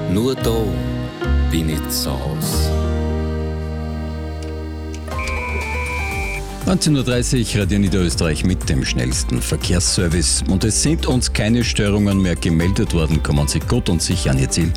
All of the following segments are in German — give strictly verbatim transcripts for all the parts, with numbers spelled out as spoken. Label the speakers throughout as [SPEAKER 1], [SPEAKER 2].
[SPEAKER 1] Nur da bin ich zu Hause.
[SPEAKER 2] neunzehn Uhr dreißig, Radio Niederösterreich mit dem schnellsten Verkehrsservice. Und es sind uns keine Störungen mehr gemeldet worden. Kommen Sie gut und sicher an Ihr Ziel.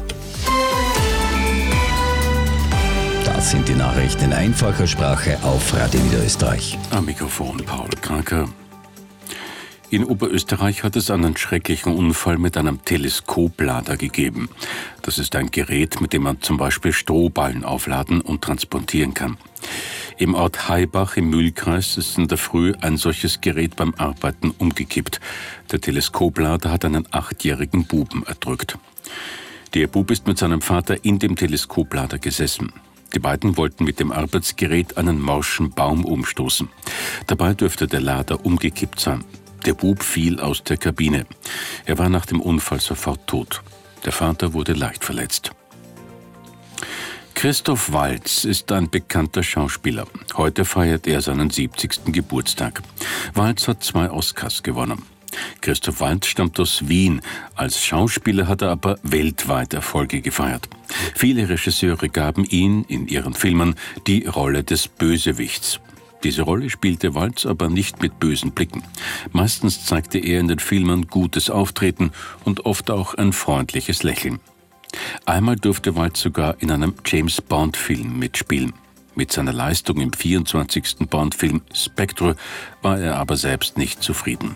[SPEAKER 2] Das sind die Nachrichten in einfacher Sprache auf Radio Niederösterreich.
[SPEAKER 3] Am Mikrofon Paul Kranker. In Oberösterreich hat es einen schrecklichen Unfall mit einem Teleskoplader gegeben. Das ist ein Gerät, mit dem man zum Beispiel Strohballen aufladen und transportieren kann. Im Ort Haibach im Mühlkreis ist in der Früh ein solches Gerät beim Arbeiten umgekippt. Der Teleskoplader hat einen achtjährigen Buben erdrückt. Der Bub ist mit seinem Vater in dem Teleskoplader gesessen. Die beiden wollten mit dem Arbeitsgerät einen morschen Baum umstoßen. Dabei dürfte der Lader umgekippt sein. Der Bub fiel aus der Kabine. Er war nach dem Unfall sofort tot. Der Vater wurde leicht verletzt. Christoph Waltz ist ein bekannter Schauspieler. Heute feiert er seinen siebzigsten Geburtstag. Waltz hat zwei Oscars gewonnen. Christoph Waltz stammt aus Wien. Als Schauspieler hat er aber weltweit Erfolge gefeiert. Viele Regisseure gaben ihm in ihren Filmen die Rolle des Bösewichts. Diese Rolle spielte Waltz aber nicht mit bösen Blicken. Meistens zeigte er in den Filmen gutes Auftreten und oft auch ein freundliches Lächeln. Einmal durfte Waltz sogar in einem James-Bond-Film mitspielen. Mit seiner Leistung im vierundzwanzigsten Bond-Film Spectre war er aber selbst nicht zufrieden.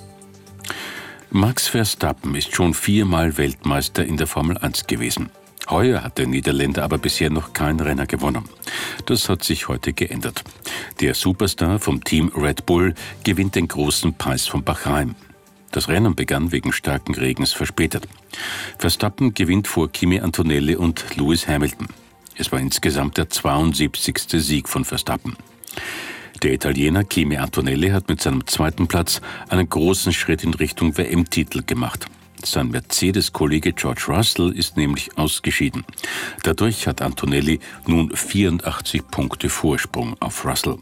[SPEAKER 3] Max Verstappen ist schon viermal Weltmeister in der Formel eins gewesen. Heuer hat der Niederländer aber bisher noch kein Renner gewonnen. Das hat sich heute geändert. Der Superstar vom Team Red Bull gewinnt den großen Preis von Bahrain. Das Rennen begann wegen starken Regens verspätet. Verstappen gewinnt vor Kimi Antonelli und Lewis Hamilton. Es war insgesamt der zweiundsiebzigste Sieg von Verstappen. Der Italiener Kimi Antonelli hat mit seinem zweiten Platz einen großen Schritt in Richtung W M-Titel gemacht. Sein Mercedes-Kollege George Russell ist nämlich ausgeschieden. Dadurch hat Antonelli nun vierundachtzig Punkte Vorsprung auf Russell.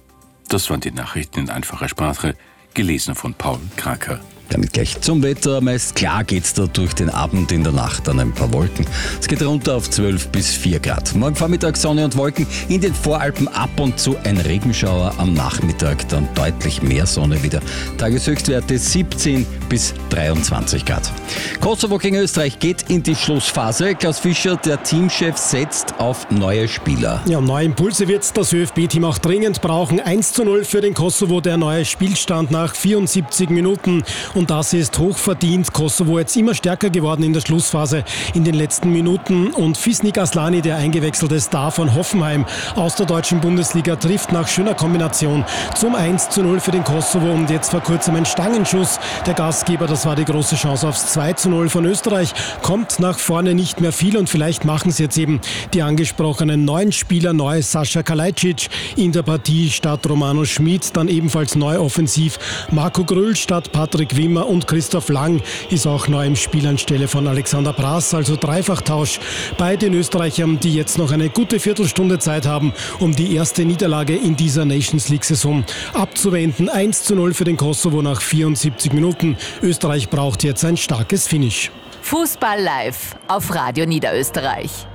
[SPEAKER 3] Das waren die Nachrichten in einfacher Sprache, gelesen von Paul Kranker.
[SPEAKER 2] Damit gleich zum Wetter. Meist klar geht's da durch den Abend, in der Nacht dann ein paar Wolken. Es geht runter auf zwölf bis vier Grad. Morgen Vormittag Sonne und Wolken, in den Voralpen ab und zu ein Regenschauer, am Nachmittag dann deutlich mehr Sonne wieder. Tageshöchstwerte siebzehn bis dreiundzwanzig Grad. Kosovo gegen Österreich geht in die Schlussphase. Klaus Fischer, der Teamchef, setzt auf neue Spieler.
[SPEAKER 4] Ja, neue Impulse wird das ÖFB-Team auch dringend brauchen. eins zu null für den Kosovo, der neue Spielstand nach vierundsiebzig Minuten. Und das ist hochverdient. Kosovo jetzt immer stärker geworden in der Schlussphase in den letzten Minuten. Und Fisnik Aslani, der eingewechselte Star von Hoffenheim aus der deutschen Bundesliga, trifft nach schöner Kombination zum eins zu null für den Kosovo. Und jetzt vor kurzem ein Stangenschuss. Der Gastgeber, das war die große Chance aufs zwei zu null von Österreich. Kommt nach vorne nicht mehr viel und vielleicht machen es jetzt eben die angesprochenen neuen Spieler neu. Sascha Kalajdzic in der Partie statt Romano Schmid. Dann ebenfalls neu offensiv Marco Grüll statt Patrick Wimmer und Christoph Lang ist auch neu im Spiel anstelle von Alexander Brass, also Dreifachtausch bei den Österreichern, die jetzt noch eine gute Viertelstunde Zeit haben, um die erste Niederlage in dieser Nations League-Saison abzuwenden. eins zu null für den Kosovo nach vierundsiebzig Minuten. Österreich braucht jetzt ein starkes Finish.
[SPEAKER 5] Fußball live auf Radio Niederösterreich.